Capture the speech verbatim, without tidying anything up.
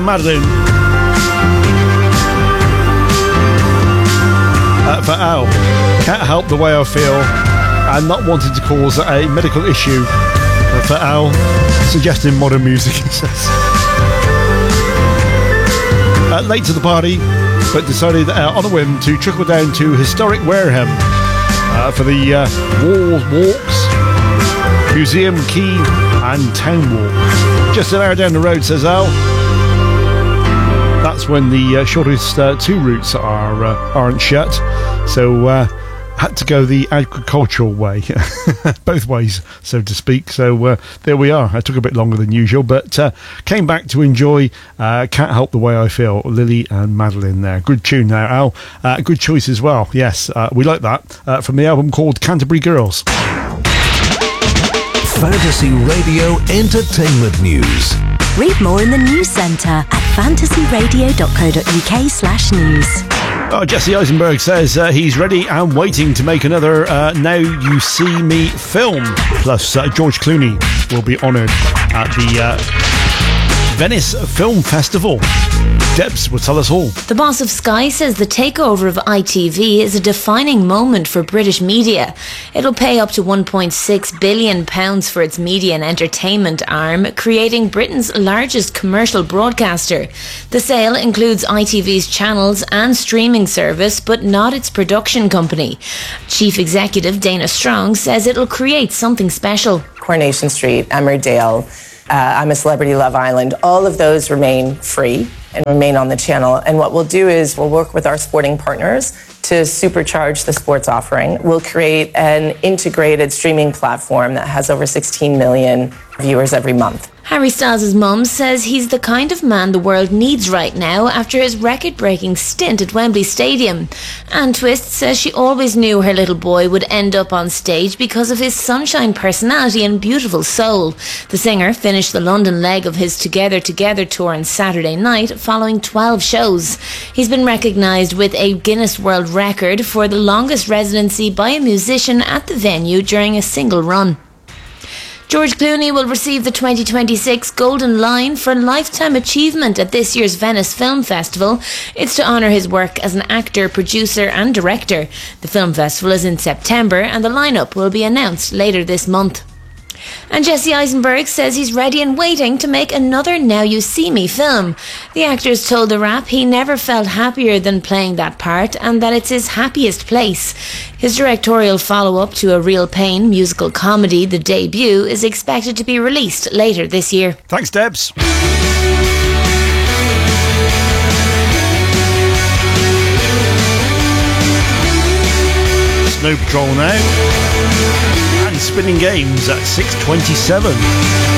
and Madeline. Uh, for Al, can't help the way I feel and not wanting to cause a medical issue. Uh, for Al, suggesting modern music, he says. Uh, late to the party, but decided uh, on a whim to trickle down to historic Wareham uh, for the uh, Wall Walks, Museum Quay and Town Walk. Just an hour down the road, says Al. That's when the uh, shortest uh, two routes are, uh, aren't shut. So uh, had to go the agricultural way, both ways, so to speak. So uh, there we are. It took a bit longer than usual, but uh, came back to enjoy uh, Can't Help the Way I Feel, Lily and Madeline there. Good tune there, Al. Uh, good choice as well. Yes, uh, we like that. Uh, from the album called Canterbury Girls. Fantasy Radio Entertainment News. Read more in the news centre at fantasyradio.co.uk slash news. Oh, Jesse Eisenberg says uh, he's ready and waiting to make another uh, Now You See Me film. Plus, uh, George Clooney will be honoured at the uh, Venice Film Festival. Debs will tell us all. The boss of Sky says the takeover of I T V is a defining moment for British media. It'll pay up to one point six billion pounds for its media and entertainment arm, creating Britain's largest commercial broadcaster. The sale includes I T V's channels and streaming service, but not its production company. Chief Executive Dana Strong says it'll create something special. Coronation Street, Emmerdale, uh, I'm a Celebrity, Love Island, all of those remain free and remain on the channel. And what we'll do is we'll work with our sporting partners to supercharge the sports offering. We'll create an integrated streaming platform that has over sixteen million viewers every month. Harry Styles' mum says he's the kind of man the world needs right now after his record-breaking stint at Wembley Stadium. Anne Twist says she always knew her little boy would end up on stage because of his sunshine personality and beautiful soul. The singer finished the London leg of his Together Together tour on Saturday night following twelve shows. He's been recognised with a Guinness World Record for the longest residency by a musician at the venue during a single run. George Clooney will receive the twenty twenty-six Golden Lion for Lifetime Achievement at this year's Venice Film Festival. It's to honour his work as an actor, producer and director. The film festival is in September and the lineup will be announced later this month. And Jesse Eisenberg says he's ready and waiting to make another Now You See Me film. The actor's told The Wrap he never felt happier than playing that part and that it's his happiest place. His directorial follow-up to A Real Pain musical comedy, The Debut, is expected to be released later this year. Thanks, Debs. Snow Patrol now. And Spinning Games at six twenty-seven.